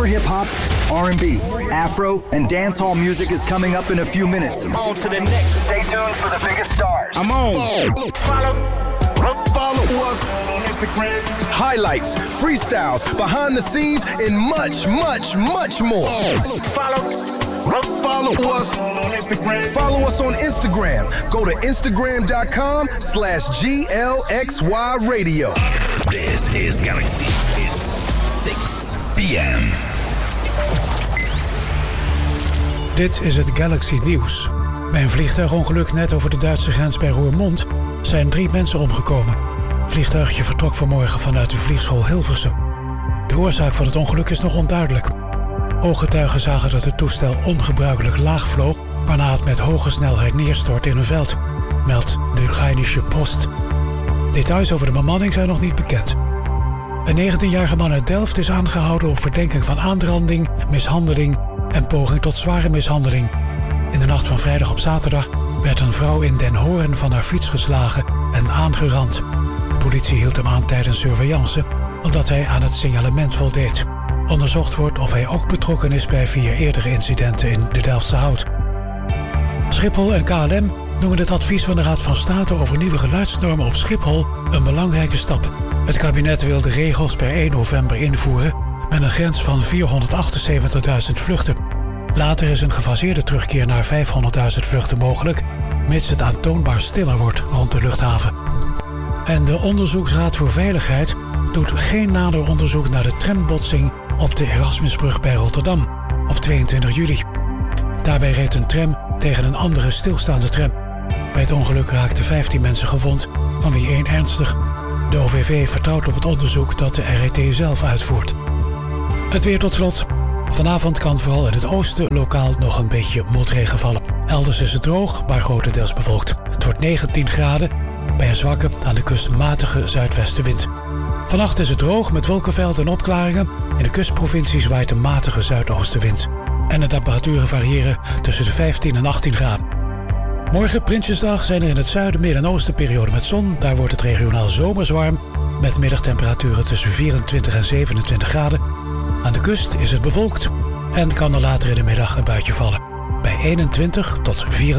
hip-hop, R&B, Afro, and dancehall music is coming up in a few minutes. On to the next. Stay tuned for the biggest stars. I'm on. Follow us on Instagram. Highlights, freestyles, behind the scenes, and much, much, much more. Follow us on Instagram. Follow us on Instagram. Go to Instagram.com/GLXY Radio. This is Galaxy. It's 6 p.m. Dit is het Galaxy Nieuws. Bij een vliegtuigongeluk net over de Duitse grens bij Roermond zijn 3 mensen omgekomen. Het vliegtuigje vertrok vanmorgen vanuit de vliegschool Hilversum. De oorzaak van het ongeluk is nog onduidelijk. Ooggetuigen zagen dat het toestel ongebruikelijk laag vloog, waarna het met hoge snelheid neerstort in een veld, meldt de Rheinische Post. Details over de bemanning zijn nog niet bekend. Een 19-jarige man uit Delft is aangehouden op verdenking van aanranding, mishandeling en poging tot zware mishandeling. In de nacht van vrijdag op zaterdag werd een vrouw in Den Hoorn van haar fiets geslagen en aangerand. De politie hield hem aan tijdens surveillance omdat hij aan het signalement voldeed. Onderzocht wordt of hij ook betrokken is bij 4 eerdere incidenten in de Delftse Hout. Schiphol en KLM noemen het advies van de Raad van State over nieuwe geluidsnormen op Schiphol een belangrijke stap. Het kabinet wil de regels per 1 november invoeren met een grens van 478.000 vluchten. Later is een gefaseerde terugkeer naar 500.000 vluchten mogelijk, mits het aantoonbaar stiller wordt rond de luchthaven. En de Onderzoeksraad voor Veiligheid doet geen nader onderzoek naar de trambotsing op de Erasmusbrug bij Rotterdam op 22 juli. Daarbij reed een tram tegen een andere stilstaande tram. Bij het ongeluk raakten 15 mensen gewond, van wie 1 ernstig. De OVV vertrouwt op het onderzoek dat de RET zelf uitvoert. Het weer tot slot. Vanavond kan vooral in het oosten lokaal nog een beetje motregen vallen. Elders is het droog, maar grotendeels bewolkt. Het wordt 19 graden bij een zwakke, aan de kust matige zuidwestenwind. Vannacht is het droog met wolkenvelden en opklaringen. In de kustprovincies waait een matige zuidoostenwind. En de temperaturen variëren tussen de 15 en 18 graden. Morgen, Prinsjesdag, zijn er in het zuiden, midden en oosten perioden met zon. Daar wordt het regionaal zomers warm, met middagtemperaturen tussen 24 en 27 graden. Aan de kust is het bewolkt en kan er later in de middag een buitje vallen. Bij 21 tot 24